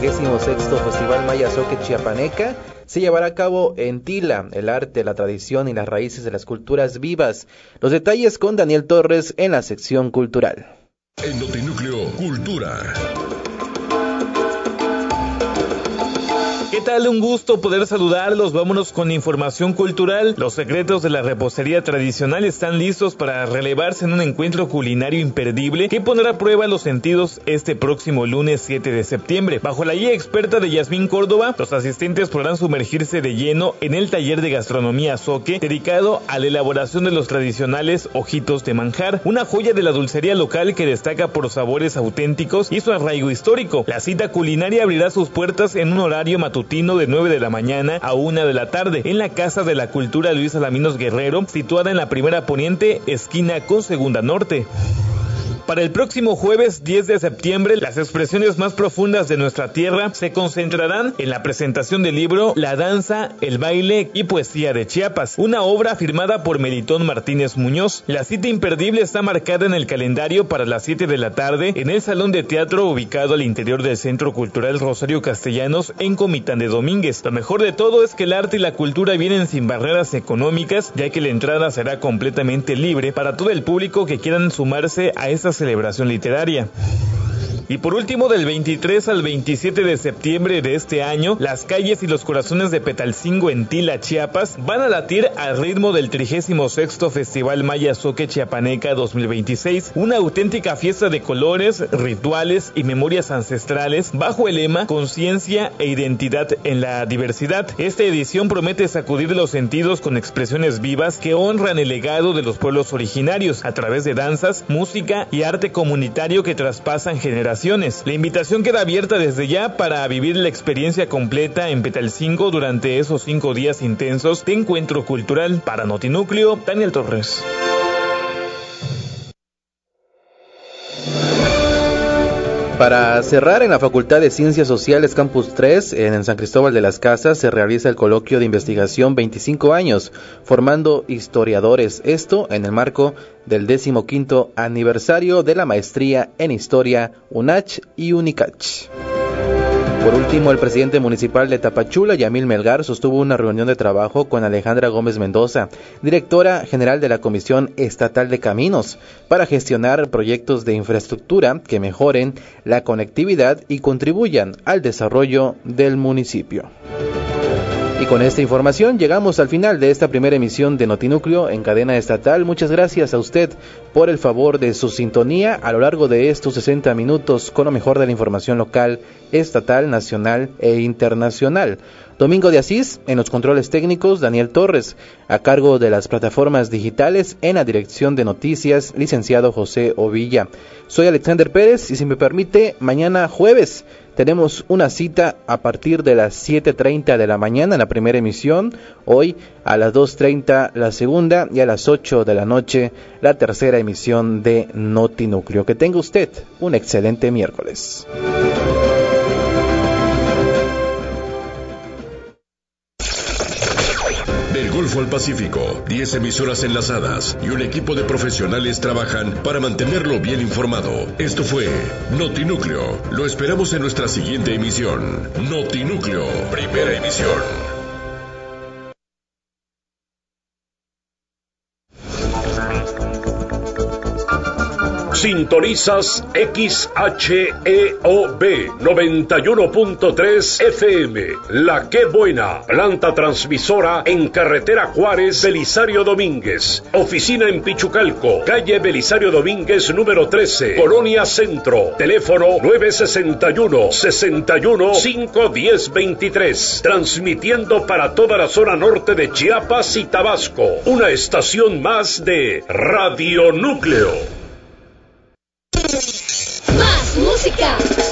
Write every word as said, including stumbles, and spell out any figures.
trigésimo sexto Festival Maya Zoque Chiapaneca se llevará a cabo en Tila, el arte, la tradición y las raíces de las culturas vivas. Los detalles con Daniel Torres en la sección cultural. En Notinúcleo Cultura. ¿Qué tal? Un gusto poder saludarlos. Vámonos con información cultural. Los secretos de la repostería tradicional están listos para relevarse en un encuentro culinario imperdible que pondrá a prueba los sentidos este próximo lunes siete de septiembre. Bajo la guía experta de Yasmín Córdoba, los asistentes podrán sumergirse de lleno en el taller de gastronomía Zoque, dedicado a la elaboración de los tradicionales ojitos de manjar, una joya de la dulcería local que destaca por sabores auténticos y su arraigo histórico. La cita culinaria abrirá sus puertas en un horario matutino de nueve de la mañana a una de la tarde en la Casa de la Cultura Luis Alaminos Guerrero, situada en la primera poniente, esquina con segunda norte. Para el próximo jueves diez de septiembre, las expresiones más profundas de nuestra tierra se concentrarán en la presentación del libro La danza, el baile y poesía de Chiapas, una obra firmada por Melitón Martínez Muñoz. La cita imperdible está marcada en el calendario para las siete de la tarde en el Salón de Teatro ubicado al interior del Centro Cultural Rosario Castellanos en Comitán de Domínguez. Lo mejor de todo es que el arte y la cultura vienen sin barreras económicas, ya que la entrada será completamente libre para todo el público que quieran sumarse a esta celebración literaria. Y por último, del veintitrés al veintisiete de septiembre de este año, las calles y los corazones de Petalcingo en Tila, Chiapas, van a latir al ritmo del trigésimo sexto Festival Maya Zoque Chiapaneca dos mil veintiséis, una auténtica fiesta de colores, rituales y memorias ancestrales bajo el lema Conciencia e Identidad en la Diversidad. Esta edición promete sacudir los sentidos con expresiones vivas que honran el legado de los pueblos originarios a través de danzas, música y arte comunitario que traspasan generaciones. La invitación queda abierta desde ya para vivir la experiencia completa en Petalcingo durante esos cinco días intensos de encuentro cultural. Para Notinúcleo, Daniel Torres. Para cerrar, en la Facultad de Ciencias Sociales Campus tres, en San Cristóbal de las Casas, se realiza el coloquio de investigación veinticinco años, formando historiadores. Esto en el marco del decimoquinto aniversario de la maestría en Historia UNACH y UNICACH. Por último, el presidente municipal de Tapachula, Yamil Melgar, sostuvo una reunión de trabajo con Alejandra Gómez Mendoza, directora general de la Comisión Estatal de Caminos, para gestionar proyectos de infraestructura que mejoren la conectividad y contribuyan al desarrollo del municipio. Y con esta información llegamos al final de esta primera emisión de Notinúcleo en cadena estatal. Muchas gracias a usted por el favor de su sintonía a lo largo de estos sesenta minutos con lo mejor de la información local, estatal, nacional e internacional. Domingo de Asís, en los controles técnicos, Daniel Torres, a cargo de las plataformas digitales, en la dirección de noticias, licenciado José Ovilla. Soy Alexander Pérez y si me permite, mañana jueves tenemos una cita a partir de las siete treinta de la mañana, la primera emisión, hoy a las dos treinta la segunda y a las ocho de la noche la tercera emisión de Notinúcleo. Que tenga usted un excelente miércoles. Del Golfo al Pacífico, diez emisoras enlazadas y un equipo de profesionales trabajan para mantenerlo bien informado. Esto fue Notinúcleo. Lo esperamos en nuestra siguiente emisión. Notinúcleo, primera emisión. Sintonizas X H E O B noventa y uno punto tres F M. La Qué Buena, planta transmisora en carretera Juárez, Belisario Domínguez. Oficina en Pichucalco, calle Belisario Domínguez número trece, Colonia Centro. Teléfono nueve sesenta y uno, sesenta y uno, cinco diez veintitrés. Transmitiendo para toda la zona norte de Chiapas y Tabasco. Una estación más de Radio Núcleo. Más música.